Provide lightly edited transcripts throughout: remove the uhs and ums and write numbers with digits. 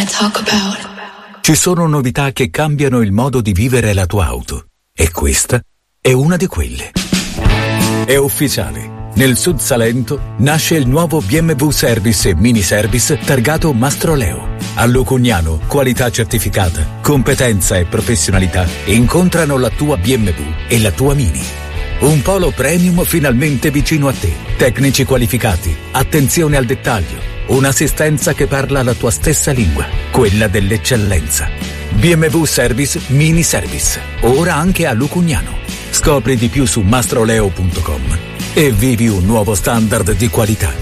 talk about. Ci sono novità che cambiano il modo di vivere la tua auto. E questa è una di quelle. È ufficiale. Nel Sud Salento nasce il nuovo BMW Service e Mini Service targato Mastroleo. A Lucugnano, qualità certificata, competenza e professionalità incontrano la tua BMW e la tua Mini. Un polo premium finalmente vicino a te. Tecnici qualificati, attenzione al dettaglio, un'assistenza che parla la tua stessa lingua, quella dell'eccellenza. BMW Service Mini Service, ora anche a Lucugnano. Scopri di più su mastroleo.com e vivi un nuovo standard di qualità.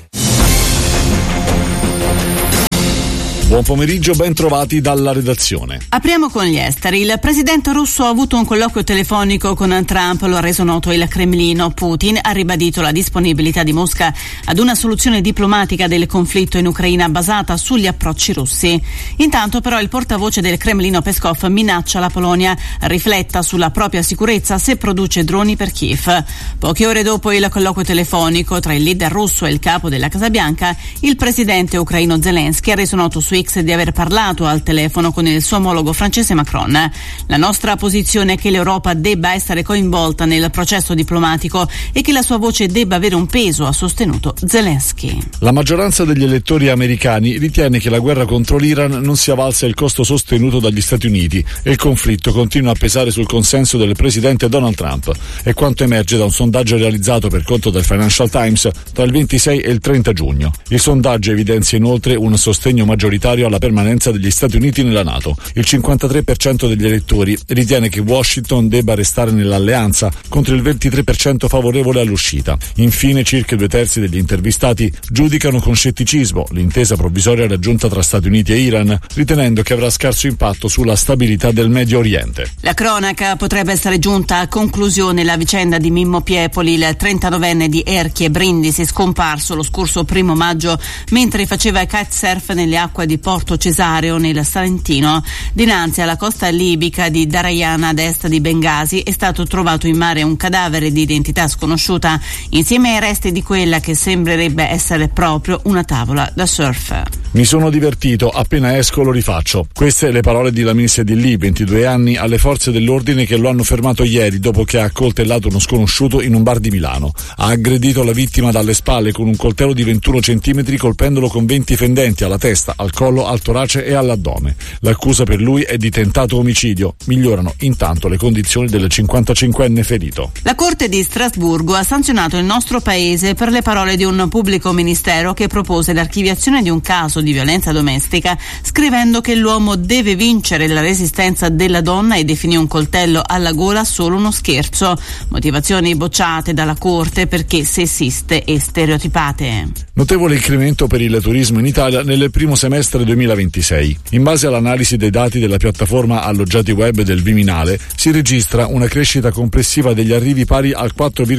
Buon pomeriggio, ben trovati dalla redazione. Apriamo con gli esteri. Il presidente russo ha avuto un colloquio telefonico con Trump, lo ha reso noto il Cremlino. Putin ha ribadito la disponibilità di Mosca ad una soluzione diplomatica del conflitto in Ucraina basata sugli approcci russi. Intanto però il portavoce del Cremlino Peskov minaccia la Polonia rifletta sulla propria sicurezza se produce droni per Kiev. Poche ore dopo il colloquio telefonico tra il leader russo e il capo della Casa Bianca, il presidente ucraino Zelensky ha reso noto su X di aver parlato al telefono con il suo omologo francese Macron. La nostra posizione è che l'Europa debba essere coinvolta nel processo diplomatico e che la sua voce debba avere un peso, ha sostenuto Zelensky. La maggioranza degli elettori americani ritiene che la guerra contro l'Iran non sia valsa il costo sostenuto dagli Stati Uniti e il conflitto continua a pesare sul consenso del presidente Donald Trump. È quanto emerge da un sondaggio realizzato per conto del Financial Times tra il 26 e il 30 giugno. Il sondaggio evidenzia inoltre un sostegno maggioritario alla permanenza degli Stati Uniti nella NATO. Il 53% degli elettori ritiene che Washington debba restare nell'alleanza, contro il 23% favorevole all'uscita. Infine, circa 2/3 degli intervistati giudicano con scetticismo l'intesa provvisoria raggiunta tra Stati Uniti e Iran, ritenendo che avrà scarso impatto sulla stabilità del Medio Oriente. La cronaca: potrebbe essere giunta a conclusione la vicenda di Mimmo Piepoli, il 39enne di Erchie, Brindisi, scomparso lo scorso 1 maggio mentre faceva kitesurf nelle acque di Porto Cesareo nel Salentino. Dinanzi alla costa libica di Darayana ad est di Bengasi è stato trovato in mare un cadavere di identità sconosciuta insieme ai resti di quella che sembrerebbe essere proprio una tavola da surf. Mi sono divertito, appena esco lo rifaccio. Queste le parole di Lamis Edilli, 22 anni, alle forze dell'ordine che lo hanno fermato ieri dopo che ha accoltellato uno sconosciuto in un bar di Milano. Ha aggredito la vittima dalle spalle con un coltello di 21 centimetri colpendolo con 20 fendenti alla testa, al collo, al torace e all'addome. L'accusa per lui è di tentato omicidio. Migliorano intanto le condizioni del 55enne ferito. La Corte di Strasburgo ha sanzionato il nostro paese per le parole di un pubblico ministero che propose l'archiviazione di un caso di violenza domestica, scrivendo che l'uomo deve vincere la resistenza della donna e definì un coltello alla gola solo uno scherzo. Motivazioni bocciate dalla Corte perché sessiste e stereotipate. Notevole incremento per il turismo in Italia nel primo semestre 2026. In base all'analisi dei dati della piattaforma alloggiati web del Viminale, si registra una crescita complessiva degli arrivi pari al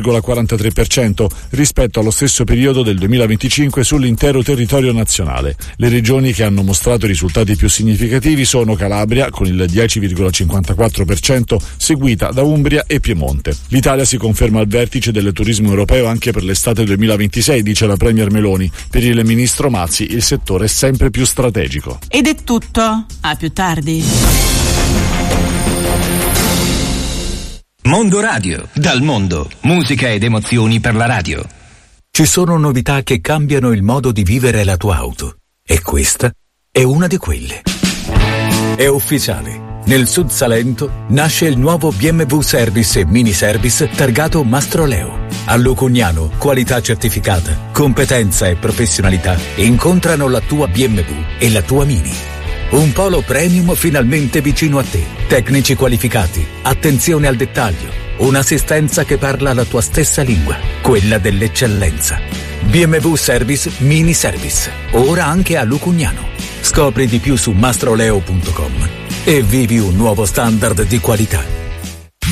4,43% rispetto allo stesso periodo del 2025 sull'intero territorio nazionale. Le regioni che hanno mostrato i risultati più significativi sono Calabria con il 10,54%, seguita da Umbria e Piemonte. L'Italia si conferma al vertice del turismo europeo anche per l'estate 2026, dice la Premier Meloni. Per il ministro Mazzi il settore è sempre più strategico. Ed è tutto, a più tardi. Mondo Radio, dal mondo, musica ed emozioni per la radio. Ci sono novità che cambiano il modo di vivere la tua auto. E questa è una di quelle. È ufficiale. Nel Sud Salento nasce il nuovo BMW Service e Mini Service targato Mastroleo. A Lucugnano, qualità certificata, competenza e professionalità incontrano la tua BMW e la tua Mini. Un polo premium finalmente vicino a te. Tecnici qualificati, attenzione al dettaglio, un'assistenza che parla la tua stessa lingua, quella dell'eccellenza. BMW Service Mini Service, ora anche a Lucugnano. Scopri di più su mastroleo.com e vivi un nuovo standard di qualità.